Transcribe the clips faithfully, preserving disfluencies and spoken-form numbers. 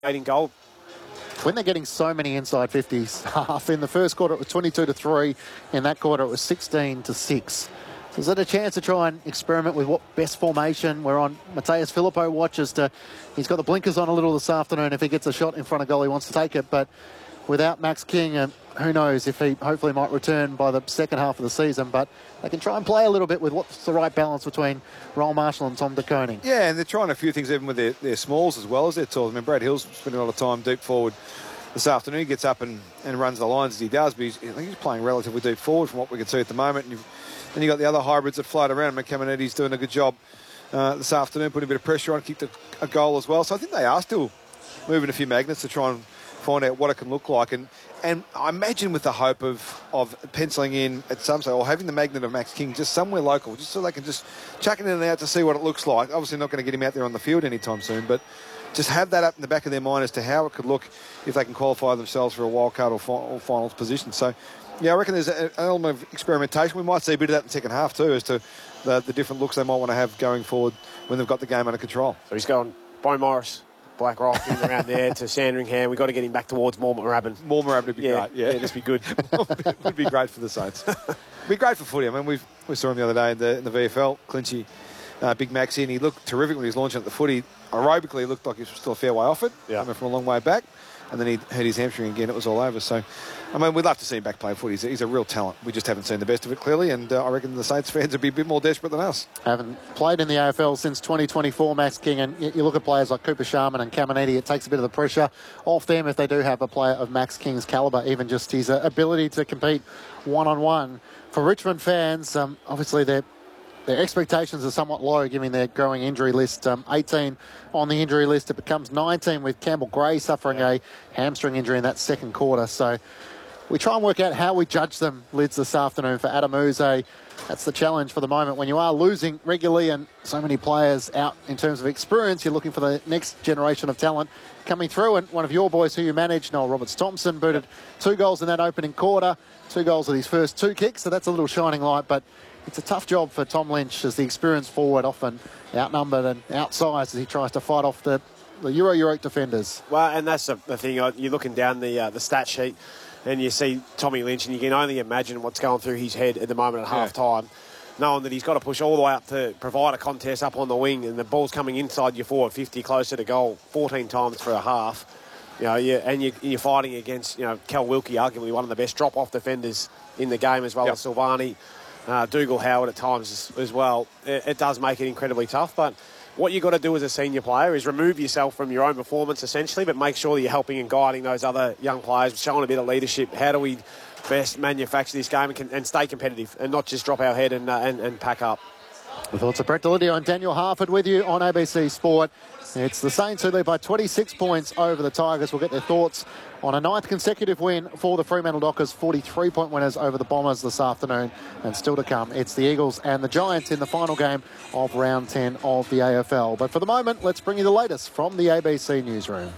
in goal. When they're getting so many inside fifties, half in the first quarter it was twenty-two to three, in that quarter it was sixteen to six. Is it a chance to try and experiment with what best formation? We're on Mateus Filippo watches to, he's got the blinkers on a little this afternoon. If he gets a shot in front of goal, he wants to take it. But without Max King, and who knows if he hopefully might return by the second half of the season. But they can try and play a little bit with what's the right balance between Roel Marshall and Tom De Koning. Yeah, and they're trying a few things even with their, their smalls as well as their talls. I mean, Brad Hill's spending a lot of time deep forward this afternoon. He gets up and, and runs the lines as he does, but he's, I think he's playing relatively deep forward from what we can see at the moment. And you've, then you've got the other hybrids that float around. McCaminetti's doing a good job uh, this afternoon, putting a bit of pressure on, kicked a, a goal as well. So I think they are still moving a few magnets to try and find out what it can look like. And and I imagine with the hope of, of penciling in at some stage, or having the magnet of Max King just somewhere local, just so they can just chuck it in and out to see what it looks like. Obviously not going to get him out there on the field anytime soon, but just have that up in the back of their mind as to how it could look if they can qualify themselves for a wild card or, fi- or finals position. So, yeah, I reckon there's an element of experimentation. We might see a bit of that in the second half too, as to the, the different looks they might want to have going forward when they've got the game under control. So he's going Bo Morris, Black Rock, in around there to Sandringham. We've got to get him back towards Moorabbin. Moorabbin would be yeah, great. Yeah, yeah, just be good. It would be great for the Saints. It'd be great for footy. I mean, we've, we saw him the other day in the, in the V F L. Clinchy, uh, Big Max in. He looked terrific when he was launching at the footy. Aerobically, he looked like he was still a fair way off it, yeah. coming from a long way back. And then he hurt his hamstring again. It was all over. So, I mean, we'd love to see him back play footy. He's, he's a real talent. We just haven't seen the best of it, clearly. And uh, I reckon the Saints fans would be a bit more desperate than us. Haven't played in the A F L since twenty twenty-four, Max King. And you look at players like Cooper Sharman and Caminiti, it takes a bit of the pressure off them if they do have a player of Max King's calibre, even just his uh, ability to compete one-on-one. For Richmond fans, um, obviously they're Their expectations are somewhat low, given their growing injury list. Um, eighteen on the injury list. It becomes nineteen with Campbell Gray suffering a hamstring injury in that second quarter. So we try and work out how we judge them, Lids, this afternoon for Adam Uze. That's the challenge for the moment. When you are losing regularly and so many players out in terms of experience, you're looking for the next generation of talent coming through. And one of your boys who you manage, Noel Roberts-Thompson, booted two goals in that opening quarter, two goals with his first two kicks. So that's a little shining light. But it's a tough job for Tom Lynch as the experienced forward, often outnumbered and outsized as he tries to fight off the, the Euro Europe defenders. Well, and that's the, the thing. You're looking down the uh, the stat sheet and you see Tommy Lynch and you can only imagine what's going through his head at the moment at yeah. half-time, knowing that he's got to push all the way up to provide a contest up on the wing and the ball's coming inside your forward fifty, closer to goal, fourteen times for a half. You know, you, and you, you're fighting against, you know, Cal Wilkie, arguably one of the best drop-off defenders in the game, as well yep. as Silvani. Uh, Dougal Howard at times as, as well. It, it does make it incredibly tough, but what you've got to do as a senior player is remove yourself from your own performance, essentially, but make sure that you're helping and guiding those other young players, showing a bit of leadership. How do we best manufacture this game and, can, and stay competitive and not just drop our head and, uh, and, and pack up? The thoughts of Brett Delidio and Daniel Harford with you on A B C Sport. It's the Saints who lead by twenty-six points over the Tigers. We'll get their thoughts on a ninth consecutive win for the Fremantle Dockers, forty-three point winners over the Bombers this afternoon. And still to come, it's the Eagles and the Giants in the final game of round ten of the A F L. But for the moment, let's bring you the latest from the A B C newsroom.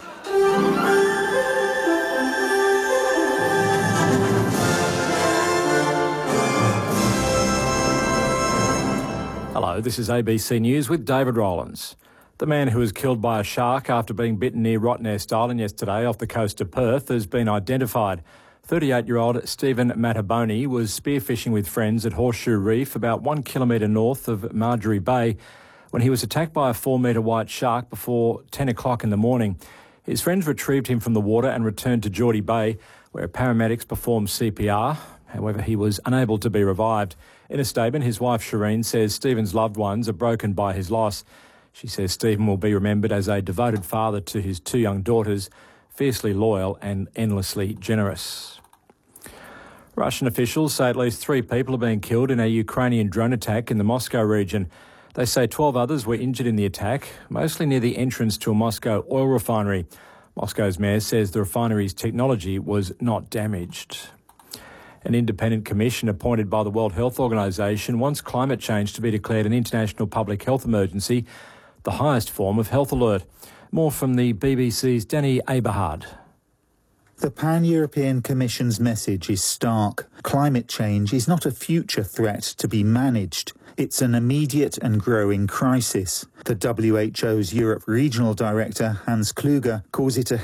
Hello, this is A B C News with David Rowlands. The man who was killed by a shark after being bitten near Rottnest Island yesterday off the coast of Perth has been identified. thirty-eight-year-old Stephen Mataboni was spearfishing with friends at Horseshoe Reef, about one kilometre north of Marjorie Bay, when he was attacked by a four-metre white shark before ten o'clock in the morning. His friends retrieved him from the water and returned to Geordie Bay, where paramedics performed C P R. However, he was unable to be revived. In a statement, his wife Shireen says Stephen's loved ones are broken by his loss. She says Stephen will be remembered as a devoted father to his two young daughters, fiercely loyal and endlessly generous. Russian officials say at least three people are being killed in a Ukrainian drone attack in the Moscow region. They say twelve others were injured in the attack, mostly near the entrance to a Moscow oil refinery. Moscow's mayor says the refinery's technology was not damaged. An independent commission appointed by the World Health Organization wants climate change to be declared an international public health emergency, the highest form of health alert. More from the B B C's Danny Aberhard. The Pan-European Commission's message is stark. Climate change is not a future threat to be managed. It's an immediate and growing crisis. The W H O's Europe Regional Director, Hans Kluge, calls it a